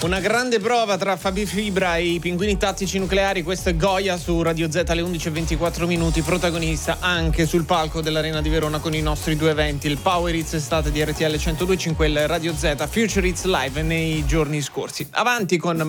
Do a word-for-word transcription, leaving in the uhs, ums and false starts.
Una grande prova tra Fabi Fibra e i Pinguini Tattici Nucleari. Questo è Goya su Radio Z alle undici e ventiquattro minuti, protagonista anche sul palco dell'Arena di Verona con i nostri due eventi, il Power Hits Estate di R T L centodue e cinque e il Radio Z Future Hits Live nei giorni scorsi. Avanti con